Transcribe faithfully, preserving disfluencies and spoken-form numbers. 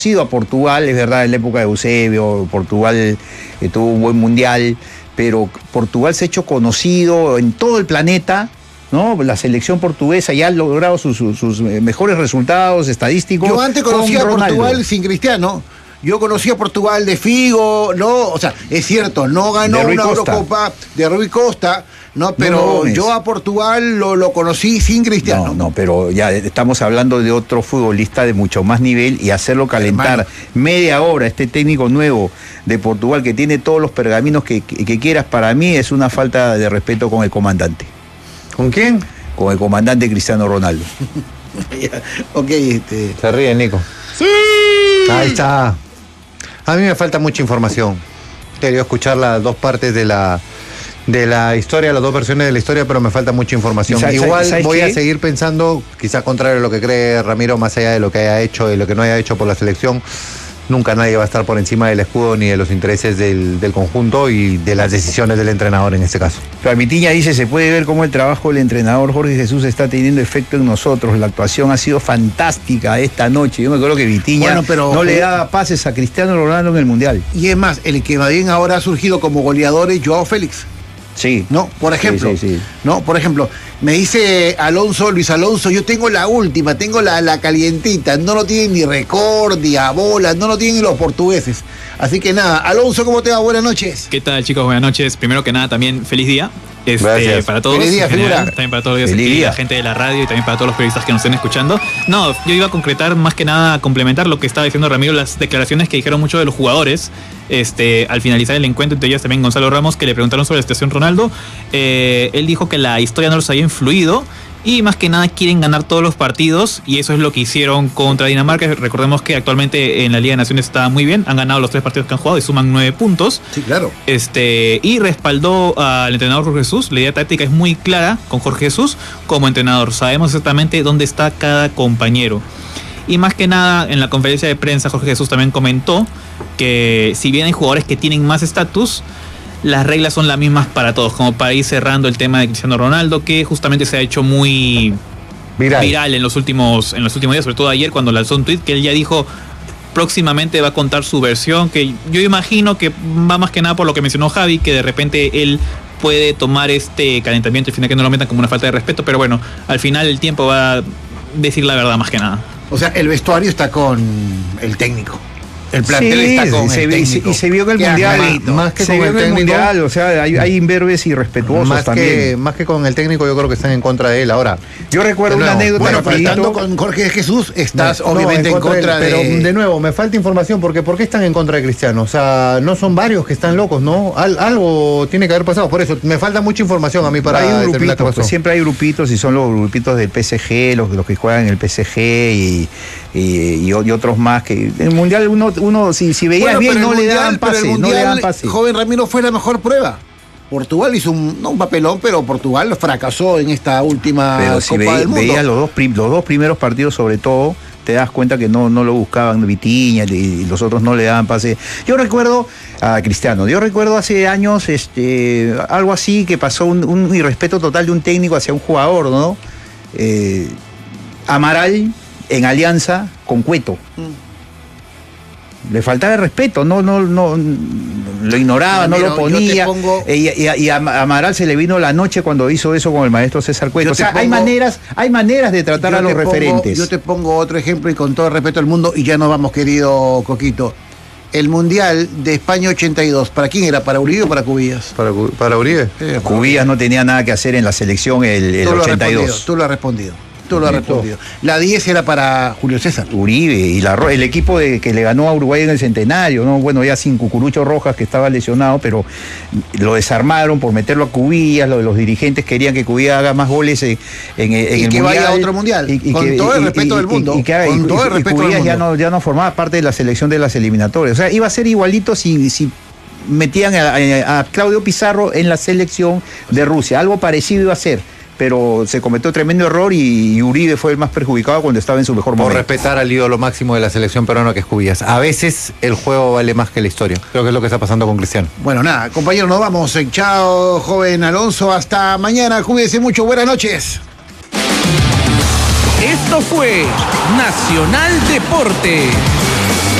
a Portugal, es verdad, en la época de Eusebio, Portugal eh, tuvo un buen mundial, pero Portugal se ha hecho conocido en todo el planeta, ¿no? La selección portuguesa ya ha logrado sus, sus, sus mejores resultados estadísticos. Yo antes conocía a Portugal sin Cristiano. Yo conocí a Portugal de Figo, ¿no? O sea, es cierto, no ganó una Costa. Eurocopa de Rui Costa, ¿no? Pero no, yo a Portugal lo, lo conocí sin Cristiano. No, no, pero ya estamos hablando de otro futbolista de mucho más nivel y hacerlo calentar Hermano. media hora, este técnico nuevo de Portugal que tiene todos los pergaminos que, que, que quieras, para mí es una falta de respeto con el comandante. ¿Con quién? Con el comandante Cristiano Ronaldo. Ok, este... Se ríe, Nico. ¡Sí! Ahí está. A mí me falta mucha información. Quería escuchar las dos partes de la, de la historia, las dos versiones de la historia, pero me falta mucha información. ¿Sabes, Igual ¿sabes voy qué? a seguir pensando, quizás contrario a lo que cree Ramiro, más allá de lo que haya hecho y lo que no haya hecho por la selección. Nunca nadie va a estar por encima del escudo ni de los intereses del, del conjunto y de las decisiones del entrenador en este caso. Pero Vitiña dice, se puede ver cómo el trabajo del entrenador Jorge Jesús está teniendo efecto en nosotros. La actuación ha sido fantástica esta noche. Yo me acuerdo que Vitiña bueno, pero, no le daba pases a Cristiano Ronaldo en el Mundial. Y es más, el que más bien ahora ha surgido como goleador es Joao Félix. Sí. No, por ejemplo, sí, sí, sí. no, por ejemplo, me dice Alonso, Luis Alonso, yo tengo la última, tengo la, la calientita, no lo tienen ni Record, ni a bola, no lo tienen ni los portugueses. Así que nada, Alonso, ¿cómo te va? Buenas noches. ¿Qué tal, chicos? Buenas noches. Primero que nada, también feliz día. Este, para todos, feliz día, general, también para todos los aquí, la gente de la radio y también para todos los periodistas que nos estén escuchando. No, yo iba a concretar más que nada, a complementar lo que estaba diciendo Ramiro, las declaraciones que dijeron muchos de los jugadores este, al finalizar el encuentro, entre ellas también Gonzalo Ramos, que le preguntaron sobre la situación Ronaldo. Eh, él dijo que la historia no los había influido y más que nada quieren ganar todos los partidos y eso es lo que hicieron contra Dinamarca. Recordemos que actualmente en la Liga de Naciones está muy bien, han ganado los tres partidos que han jugado y suman nueve puntos. Sí, claro. Este, y respaldó al entrenador Jorge Jesús. La idea táctica es muy clara con Jorge Jesús como entrenador. Sabemos exactamente dónde está cada compañero. Y más que nada en la conferencia de prensa Jorge Jesús también comentó que si bien hay jugadores que tienen más estatus, las reglas son las mismas para todos, como para ir cerrando el tema de Cristiano Ronaldo, que justamente se ha hecho muy viral, viral en los últimos en los últimos días, sobre todo ayer cuando lanzó un tweet que él ya dijo próximamente va a contar su versión, que yo imagino que va más que nada por lo que mencionó Javi, que de repente él puede tomar este calentamiento y al final que no lo metan como una falta de respeto, pero bueno, al final el tiempo va a decir la verdad más que nada. O sea, el vestuario está con el técnico. El plantel sí, está con se el ve, técnico. Y se vio que el mundial, más que se con el técnico, mundial, o sea, hay, hay imberbes y respetuosos más también. Que, más que con el técnico, yo creo que están en contra de él. Ahora, yo recuerdo una anécdota. Bueno, pero estando con Jorge Jesús, estás no, obviamente no, en contra, en contra de, de... Pero de nuevo, me falta información, porque ¿por qué están en contra de Cristiano? O sea, no son varios que están locos, ¿no? Al, algo tiene que haber pasado. Por eso, me falta mucha información a mí para hay un determinar grupito, pues siempre hay grupitos y son los grupitos del P S G, los, los que juegan en el P S G y, y, y otros más. Que en el mundial uno, uno si, si veía bueno, bien, no mundial, le daban pase, mundial, no le daban pase. Joven Ramiro fue la mejor prueba. Portugal hizo un, no un papelón, pero Portugal fracasó en esta última pero si Copa ve, del Mundo. Veías los dos, los dos primeros partidos, sobre todo, te das cuenta que no, no lo buscaban Vitiña y los otros no le daban pase. Yo recuerdo a Cristiano, yo recuerdo hace años este, algo así que pasó, un, un irrespeto total de un técnico hacia un jugador, ¿no? Eh, Amaral en alianza con Cueto. Mm. Le faltaba el respeto, no, no, no, lo ignoraba, no, no lo ponía. Pongo... Y, y, y a Amaral se le vino la noche cuando hizo eso con el maestro César Cueto. O sea, pongo... hay maneras, hay maneras de tratar yo a los pongo, referentes. Yo te pongo otro ejemplo y con todo el respeto al mundo, y ya nos vamos, querido Coquito. El Mundial de España ochenta y dos, ¿para quién era? ¿Para Uribe o para Cubillas? Para, para Uribe. Sí, para Cubillas no tenía nada que hacer en la selección el, el ochenta y dos. Tú lo has respondido. Tú lo has respondido. La diez era para Julio César. Uribe y la, el equipo de, que le ganó a Uruguay en el centenario, ¿no? Bueno, ya sin Cucurucho Rojas, que estaba lesionado, pero lo desarmaron por meterlo a Cubillas. Los, los dirigentes querían que Cubillas haga más goles en, en, en y el que mundial. Vaya a otro mundial. Y, y con que, todo el respeto y, del mundo. Y, y, que, con y, todo el respeto Cubillas del ya mundo. no, ya no formaba parte de la selección de las eliminatorias. O sea, iba a ser igualito si, si metían a, a, a Claudio Pizarro en la selección de Rusia. Algo parecido iba a ser. Pero se cometió tremendo error y, y Uribe fue el más perjudicado cuando estaba en su mejor momento. Por respetar al ídolo máximo de la selección peruana, que es Cubillas. A veces el juego vale más que la historia. Creo que es lo que está pasando con Cristiano. Bueno, nada, compañeros, nos vamos. Chao, joven Alonso. Hasta mañana. Cuídense mucho. Buenas noches. Esto fue Nacional Deporte.